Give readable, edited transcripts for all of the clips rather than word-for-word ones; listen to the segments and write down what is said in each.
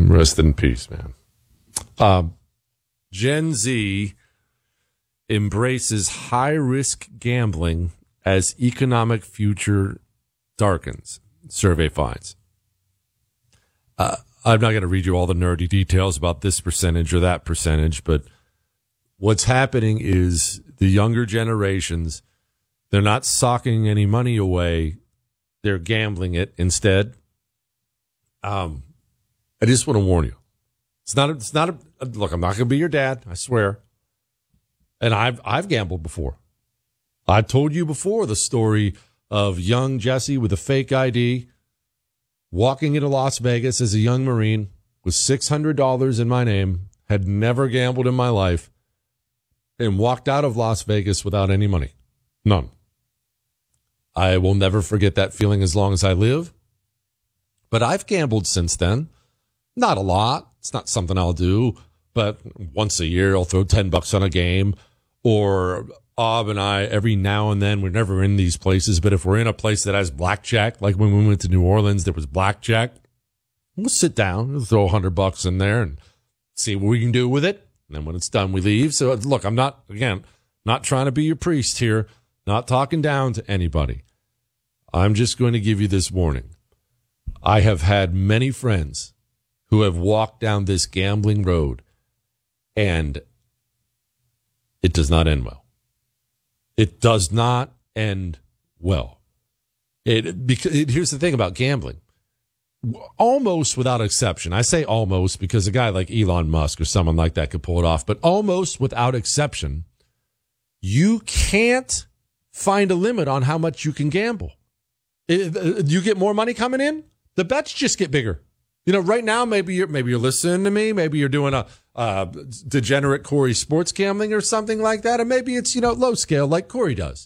Rest in peace, man. Gen Z embraces high-risk gambling as economic future darkens, survey finds. I'm not going to read you all the nerdy details about this percentage or that percentage, but what's happening is the younger generations, they're not socking any money away. They're gambling it instead. I just want to warn you. It's not a look, I'm not going to be your dad, I swear. And I've gambled before. I told you before the story of young Jesse with a fake ID walking into Las Vegas as a young Marine with $600 in my name, had never gambled in my life, and walked out of Las Vegas without any money. None. I will never forget that feeling as long as I live. But I've gambled since then. Not a lot. It's not something I'll do. But once a year, I'll throw $10 on a game. Or Ob and I, every now and then, we're never in these places, but if we're in a place that has blackjack, like when we went to New Orleans, there was blackjack, we'll sit down, we'll throw $100 in there and see what we can do with it. And then when it's done, we leave. So look, I'm not trying to be your priest here, not talking down to anybody. I'm just going to give you this warning. I have had many friends who have walked down this gambling road, and it does not end well. It does not end well. Here's the thing about gambling. Almost without exception. I say almost because a guy like Elon Musk or someone like that could pull it off, but almost without exception, you can't find a limit on how much you can gamble. You get more money coming in, the bets just get bigger. You know, right now, maybe you're listening to me. Maybe you're doing a degenerate Corey sports gambling or something like that. And maybe it's, low scale like Corey does.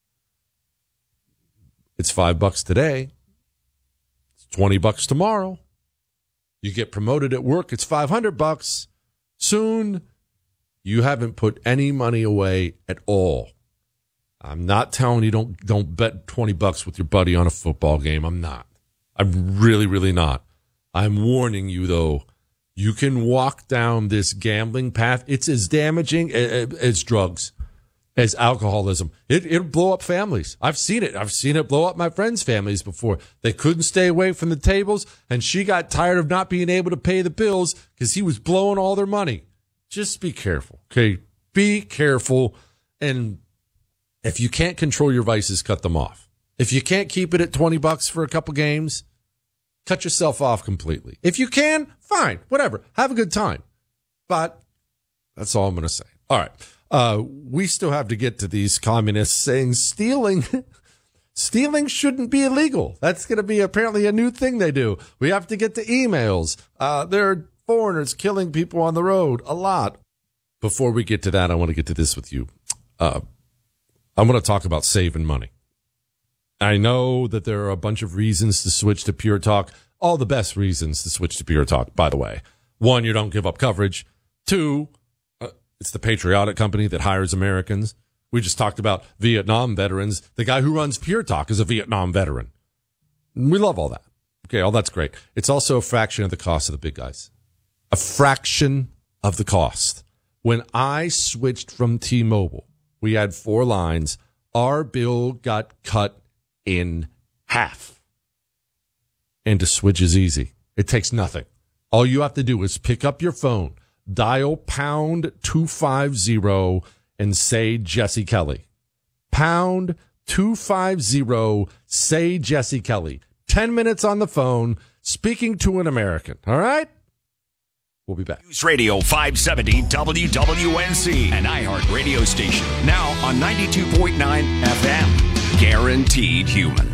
It's $5 today. It's $20 tomorrow. You get promoted at work. It's $500. Soon, you haven't put any money away at all. I'm not telling you don't bet $20 with your buddy on a football game. I'm not. I'm really, really not. I'm warning you, though, you can walk down this gambling path. It's as damaging as drugs, as alcoholism. It'll blow up families. I've seen it. I've seen it blow up my friends' families before. They couldn't stay away from the tables, and she got tired of not being able to pay the bills because he was blowing all their money. Just be careful, okay? Be careful, and if you can't control your vices, cut them off. If you can't keep it at $20 for a couple games, cut yourself off completely. If you can, fine, whatever. Have a good time. But that's all I'm going to say. All right. We still have to get to these communists saying stealing shouldn't be illegal. That's going to be apparently a new thing they do. We have to get to emails. There are foreigners killing people on the road a lot. Before we get to that, I want to get to this with you. I'm going to talk about saving money. I know that there are a bunch of reasons to switch to Pure Talk. All the best reasons to switch to Pure Talk, by the way. 1, you don't give up coverage. 2, it's the patriotic company that hires Americans. We just talked about Vietnam veterans. The guy who runs Pure Talk is a Vietnam veteran. We love all that. Okay, all that's great. It's also a fraction of the cost of the big guys. A fraction of the cost. When I switched from T-Mobile, we had 4 lines. Our bill got cut in half. And to switch is easy. It takes nothing. All you have to do is pick up your phone, dial pound 250 and say Jesse Kelly. Pound 250, say Jesse Kelly. 10 minutes on the phone, speaking to an American. All right? We'll be back. News Radio 570 WWNC, an iHeart radio station. Now on 92.9 FM. Guaranteed human.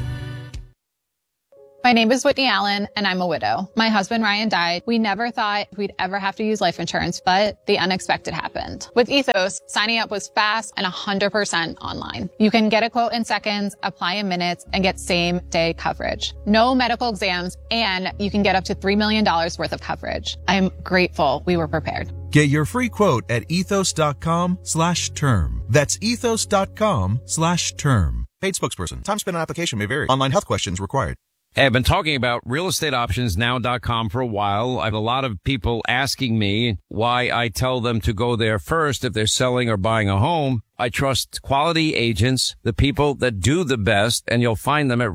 My name is Whitney Allen, and I'm a widow. My husband, Ryan, died. We never thought we'd ever have to use life insurance, but the unexpected happened. With Ethos, signing up was fast and 100% online. You can get a quote in seconds, apply in minutes, and get same-day coverage. No medical exams, and you can get up to $3 million worth of coverage. I'm grateful we were prepared. Get your free quote at ethos.com/term. That's ethos.com/term. Paid spokesperson. Time spent on application may vary. Online health questions required. Hey, I've been talking about realestateoptionsnow.com for a while. I have a lot of people asking me why I tell them to go there first if they're selling or buying a home. I trust quality agents, the people that do the best, and you'll find them at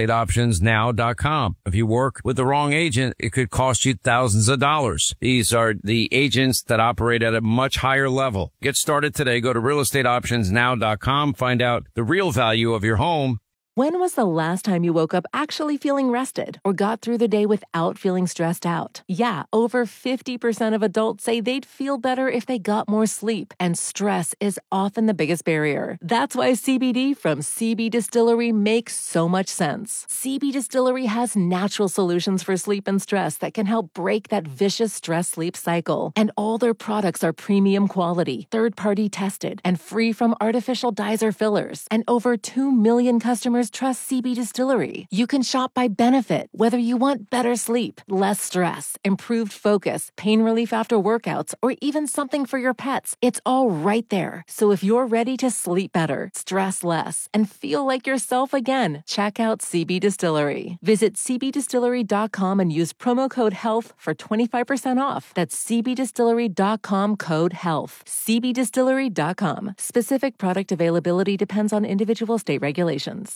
realestateoptionsnow.com. If you work with the wrong agent, it could cost you thousands of dollars. These are the agents that operate at a much higher level. Get started today. Go to realestateoptionsnow.com. Find out the real value of your home. When was the last time you woke up actually feeling rested or got through the day without feeling stressed out? Yeah, over 50% of adults say they'd feel better if they got more sleep, and stress is often the biggest barrier. That's why CBD from CB Distillery makes so much sense. CB Distillery has natural solutions for sleep and stress that can help break that vicious stress-sleep cycle. And all their products are premium quality, third-party tested, and free from artificial dyes or fillers. And over 2 million customers trust CB Distillery. You can shop by benefit, whether you want better sleep, less stress, improved focus, pain relief after workouts, or even something for your pets. It's all right there. So if you're ready to sleep better, stress less, and feel like yourself again, check out CB Distillery. Visit cbdistillery.com and use promo code HEALTH for 25% off. That's cbdistillery.com, code HEALTH. cbdistillery.com. Specific product availability depends on individual state regulations.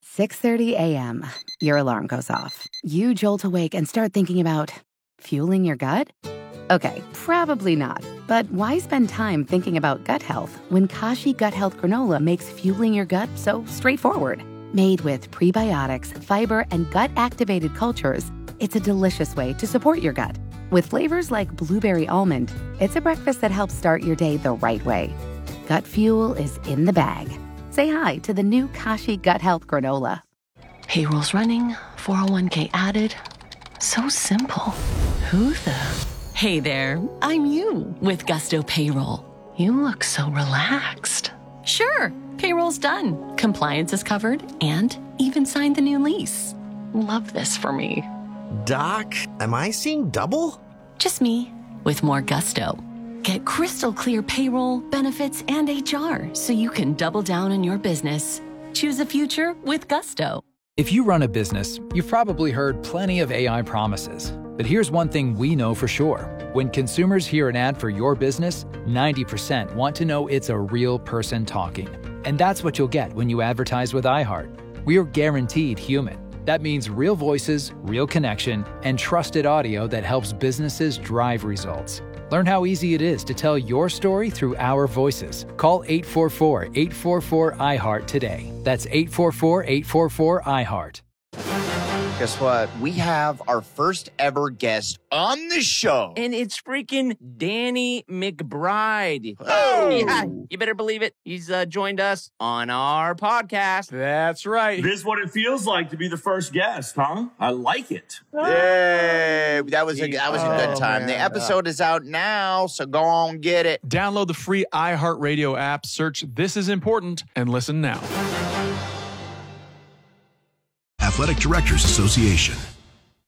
6:30 a.m. Your alarm goes off. You jolt awake and start thinking about fueling your gut? Okay, probably not. But why spend time thinking about gut health when Kashi Gut Health Granola makes fueling your gut so straightforward? Made with prebiotics, fiber, and gut-activated cultures, it's a delicious way to support your gut. With flavors like blueberry almond, it's a breakfast that helps start your day the right way. Gut fuel is in the bag. Say hi to the new Kashi Gut Health Granola. Payroll's running, 401k added. So simple. Who the? Hey there, I'm you with Gusto Payroll. You look so relaxed. Sure, payroll's done. Compliance is covered and even signed the new lease. Love this for me. Doc, am I seeing double? Just me with more Gusto. Get crystal clear payroll, benefits, and HR so you can double down on your business. Choose a future with Gusto. If you run a business, you've probably heard plenty of AI promises. But here's one thing we know for sure. When consumers hear an ad for your business, 90% want to know it's a real person talking. And that's what you'll get when you advertise with iHeart. We are guaranteed human. That means real voices, real connection, and trusted audio that helps businesses drive results. Learn how easy it is to tell your story through our voices. Call 844-844-iHeart today. That's 844-844-iHeart. Guess what? We have our first ever guest on the show. And it's freaking Danny McBride. Oh! Yeah, you better believe it. He's joined us on our podcast. That's right. This is what it feels like to be the first guest, huh? I like it. Yay! That was a good time. Man. The episode is out now, so go on, get it. Download the free iHeartRadio app, search This Is Important, and listen now. Athletic Directors Association.